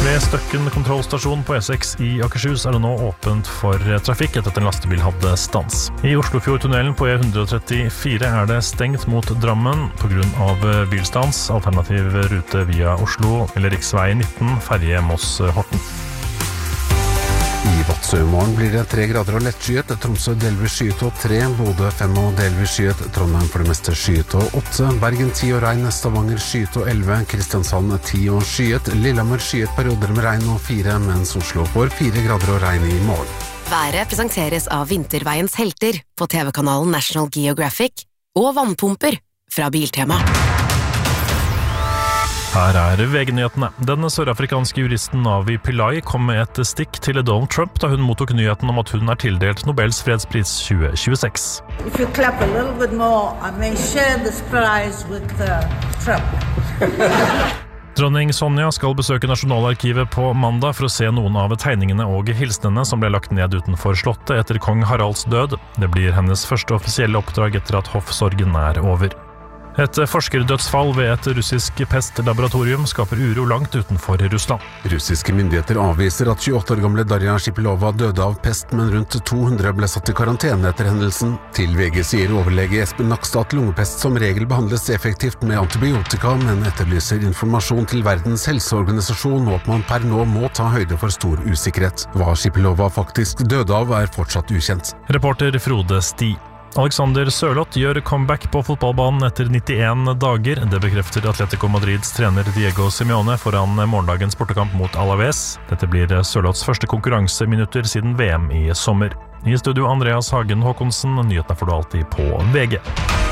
Ved Støkken kontrollstasjon på E6 i Akershus det nå åpent for trafikk etter at en lastebil hadde stans. I Oslofjordtunnelen på E134 det stengt mot Drammen på grunn av bilstans. Alternativ rute via Oslo eller riksvei 19, ferje Moss-Horten. I Vadsø i morgen blir det 3 grader og lettskyet, Tromsø delvis skyet og 3, Bodø 5 og delvis skyet, Trondheim for det meste skyet og 8, Bergen 10 og regn, Stavanger skyet og 11, Kristiansand 10 og skyet, Lillehammer skyet perioder med regn og 4, mens Oslo får 4 grader og regn i morgen. Været presenteres av Vinterveiens helter på TV-kanalen National Geographic og vannpumper fra Biltema. Her VG-nyhetene. Den sørafrikanske juristen Navi Pillay kom med et stikk til Donald Trump da hun mottok nyheten om at hun tildelt Nobels fredspris 2026. If you clap a little bit more, I may share this prize with Trump. Dronning Sonja skal besøke Nasjonalarkivet på mandag for å se noen av tegningene og hilsenene som ble lagt ned utenfor slottet etter kong Haralds død. Det blir hennes første offisielle oppdrag etter at hoffsorgen over. Et forskerdødsfall ved et russisk pestlaboratorium skaper uro langt utenfor Russland. Russiske myndigheter avviser at 28 år gamle Darja Shipilova døde av pest, men rundt 200 ble satt i karantene etter hendelsen. Til VG sier overlege Espen Nakstad at lungepest som regel behandles effektivt med antibiotika, men etterlyser informasjon til Verdens helseorganisasjon og at man per nå må ta høyde for stor usikkerhet. Hva Shipilova faktisk døde av fortsatt ukjent. Reporter Frode Sti. Alexander Sørloth gjør comeback på fotballbanen etter 91 dager. Det bekrefter Atletico Madrids trener Diego Simeone foran morgendagens bortekamp mot Alaves. Dette blir Sørloths første konkurranseminutter siden VM i sommer. I studio Andreas Hagen Håkonsen, nyhetene får du alltid på VG.